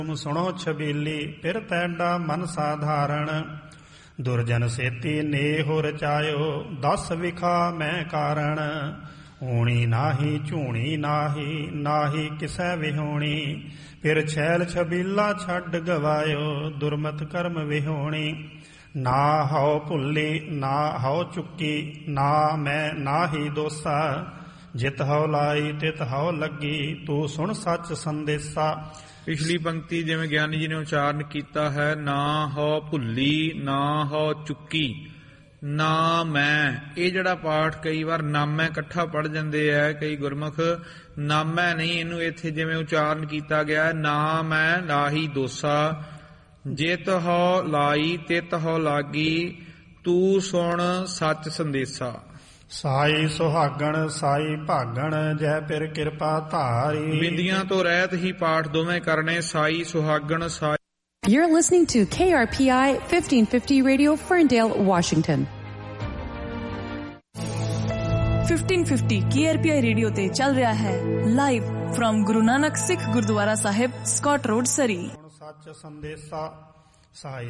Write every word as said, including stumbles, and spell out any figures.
ਤੁਮ ਸੁਣੋ ਛਬੀਲੀ ਫਿਰ ਤੈਡਾ ਮਨ ਸਾਧਾਰਣ। ਦੁਰਜਨ ਸੇਤੀ ਨੇਹੁ ਰਚਾਇਓ ਦਸ ਵਿਖਾ ਮੈਂ ਕਾਰਣ। ਊਣੀ ਨਾਹੀ ਝੂਣੀ ਨਾਹੀ ਨਾਹੀ ਕਿਸੈ ਵਿਹੋਣੀ। ਫਿਰ छैल ਛਬੀਲਾ ਛੱਡ ਗਵਾਇਓ ਦੁਰਮਤ ਕਰਮ ਵਿਹੋਣੀ। ਨਾ ਹਉ ਭੁੱਲੀ ਨਾ ਹਉ ਚੁੱਕੀ ਨਾ ਮੈਂ ਨਾਹੀ ਦੋਸਾ। ਜਿਤ ਹਉ ਲਾਈ ਤਿਤ ਹਉ ਲੱਗੀ ਤੂੰ ਸੁਣ ਸੱਚ ਸੰਦੇਸਾ। ਪਿਛਲੀ ਪੰਕਤੀ ਜਿਵੇਂ ਗਿਆਨੀ ਜੀ ਨੇ ਉਚਾਰਨ ਕੀਤਾ ਹੈ, ਨਾ ਹੋ ਭੁੱਲੀ ਨਾ ਹੋ ਚੁੱਕੀ ਨਾ ਮੈਂ। ਇਹ ਜਿਹੜਾ ਪਾਠ ਕਈ ਵਾਰ ਨਾਮੈ ਇਕੱਠਾ ਪੜ੍ਹ ਜਾਂਦੇ ਹੈ ਕਈ ਗੁਰਮੁਖ, ਨਾਮੈ ਨਹੀਂ, ਇਹਨੂੰ ਇੱਥੇ ਜਿਵੇਂ ਉਚਾਰਨ ਕੀਤਾ ਗਿਆ, ਨਾ ਮੈਂ ਲਾਹੀ ਦੋਸਾ। ਜਿਤ ਹੋ ਲਾਈ ਤਿਤ ਹੋ ਲਾਗੀ ਤੂੰ ਸੁਣ ਸੱਚ ਸੰਦੇਸਾ। ਸਾਈ ਸੁਹਾਗਣ ਸਾਈ ਭਾਗਣ ਜੈ ਪਿਰ ਕਿਰਪਾ ਧਾਰੀ। ਬਿੰਦੀਆਂ ਤੋਂ ਰਹਿਤ ਹੀ ਪਾਠ ਦੋਵੇਂ ਕਰਨੇ, ਸਾਈ ਸੁਹਾਗਣ ਸਾਈ। You're listening to K R P I fifteen fifty Radio, Ferndale, Washington. fifteen fifty K R P I radio ਤੇ ਚੱਲ ਰਿਹਾ ਹੈ ਲਾਈਵ ਫਰਮ ਗੁਰੂ ਨਾਨਕ ਸਿੱਖ ਗੁਰਦੁਆਰਾ ਸਾਹਿਬ, ਸਕਾਟ ਰੋਡ, ਸਰੀ। ਸੱਚ ਸੰਦੇਸਾ। ਸਾਈ